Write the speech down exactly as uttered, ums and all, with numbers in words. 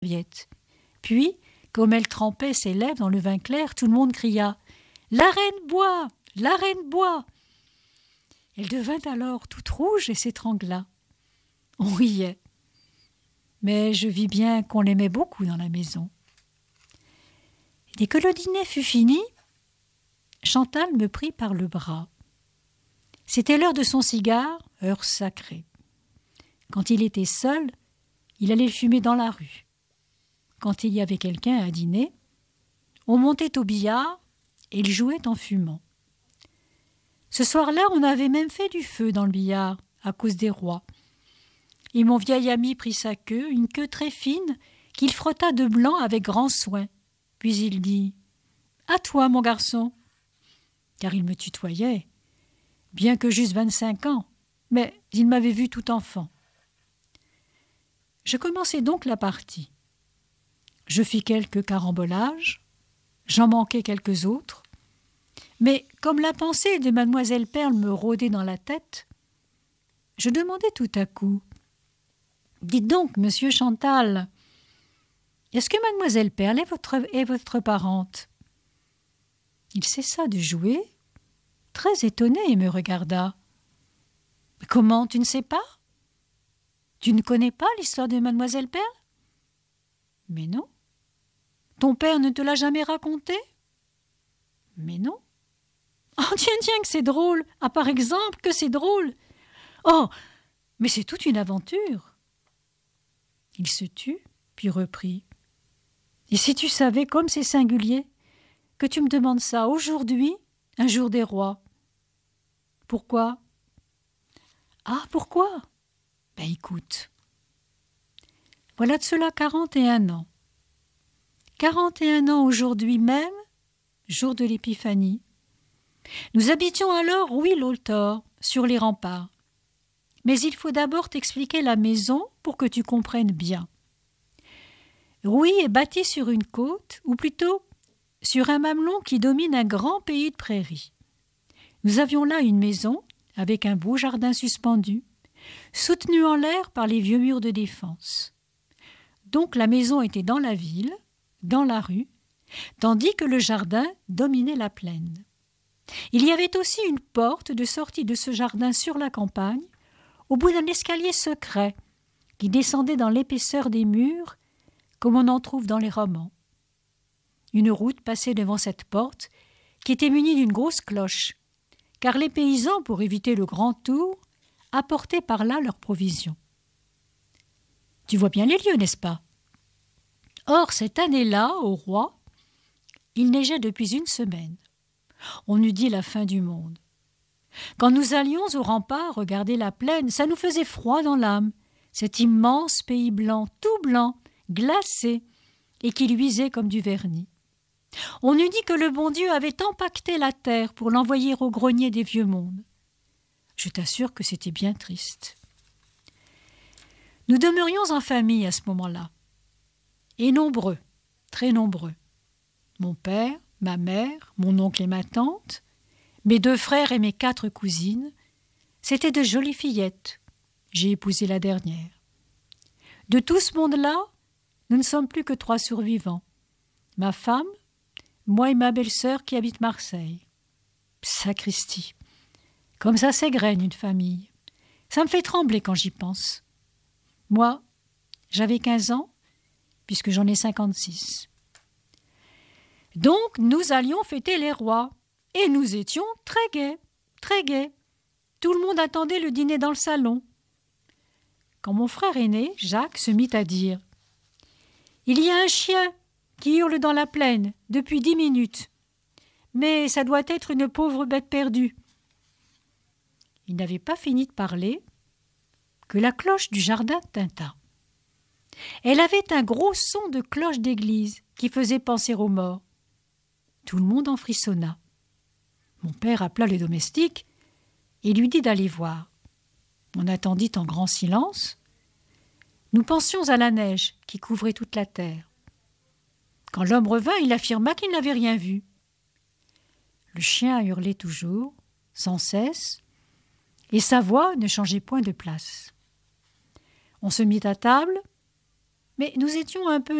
serviette. Puis, comme elle trempait ses lèvres dans le vin clair, tout le monde cria « La reine boit ! La reine boit !» Elle devint alors toute rouge et s'étrangla. On riait. Mais je vis bien qu'on l'aimait beaucoup dans la maison. Dès que le dîner fut fini, Chantal me prit par le bras. C'était l'heure de son cigare, heure sacrée. Quand il était seul, il allait le fumer dans la rue. Quand il y avait quelqu'un à dîner, on montait au billard et il jouait en fumant. Ce soir-là, on avait même fait du feu dans le billard à cause des rois. Et mon vieil ami prit sa queue, une queue très fine, qu'il frotta de blanc avec grand soin. Puis il dit « À toi, mon garçon !» Car il me tutoyait, bien que j'eusse vingt-cinq ans, mais il m'avait vu tout enfant. Je commençai donc la partie. Je fis quelques carambolages, j'en manquai quelques autres, mais comme la pensée de mademoiselle Perle me rôdait dans la tête, je demandai tout à coup « Dites donc, monsieur Chantal, est-ce que mademoiselle Perle est votre, est votre parente ?» Il cessa de jouer, très étonné, et me regarda. « Comment, tu ne sais pas ? Tu ne connais pas l'histoire de mademoiselle Perle ? » ?»« Mais non. »« Ton père ne te l'a jamais racontée ? » ?»« Mais non. »« Oh, tiens, tiens, que c'est drôle. Ah, par exemple, que c'est drôle. Oh, mais c'est toute une aventure. » Il se tut, puis reprit. « Et si tu savais comme c'est singulier que tu me demandes ça aujourd'hui, un jour des rois. » ?»« Pourquoi ? » ?»« Ah, pourquoi ? Ben écoute. Voilà de cela quarante et un ans. Quarante et un ans aujourd'hui même, jour de l'Épiphanie. Nous habitions alors Rouy-l'Aultor, sur les remparts. Mais il faut d'abord t'expliquer la maison pour que tu comprennes bien. Rouy est bâtie sur une côte, ou plutôt sur un mamelon qui domine un grand pays de prairies. Nous avions là une maison avec un beau jardin suspendu, soutenu en l'air par les vieux murs de défense. Donc la maison était dans la ville, dans la rue, tandis que le jardin dominait la plaine. Il y avait aussi une porte de sortie de ce jardin sur la campagne, au bout d'un escalier secret qui descendait dans l'épaisseur des murs, comme on en trouve dans les romans. Une route passait devant cette porte, qui était munie d'une grosse cloche, car les paysans, pour éviter le grand tour, apportaient par là leurs provisions. Tu vois bien les lieux, n'est-ce pas ? Or, cette année-là, au roi, il neigeait depuis une semaine. On eût dit la fin du monde. Quand nous allions au rempart regarder la plaine, ça nous faisait froid dans l'âme, cet immense pays blanc, tout blanc, glacé, et qui luisait comme du vernis. On eût dit que le bon Dieu avait empaqueté la terre pour l'envoyer au grenier des vieux mondes. Je t'assure que c'était bien triste. Nous demeurions en famille à ce moment-là, et nombreux, très nombreux. Mon père, ma mère, mon oncle et ma tante, mes deux frères et mes quatre cousines, c'étaient de jolies fillettes. J'ai épousé la dernière. De tout ce monde-là, nous ne sommes plus que trois survivants. Ma femme, moi et ma belle-sœur qui habite Marseille. Sacristi, comme ça s'égrène une famille. Ça me fait trembler quand j'y pense. Moi, j'avais quinze ans, puisque j'en ai cinquante-six. Donc, nous allions fêter les rois, et nous étions très gais, très gais. Tout le monde attendait le dîner dans le salon. Quand mon frère aîné, Jacques, se mit à dire « Il y a un chien qui hurle dans la plaine depuis dix minutes, mais ça doit être une pauvre bête perdue. » Il n'avait pas fini de parler que la cloche du jardin tinta. Elle avait un gros son de cloche d'église qui faisait penser aux morts. Tout le monde en frissonna. Mon père appela le domestique et lui dit d'aller voir. On attendit en grand silence. Nous pensions à la neige qui couvrait toute la terre. Quand l'homme revint, il affirma qu'il n'avait rien vu. Le chien hurlait toujours, sans cesse, et sa voix ne changeait point de place. On se mit à table, Mais nous étions un peu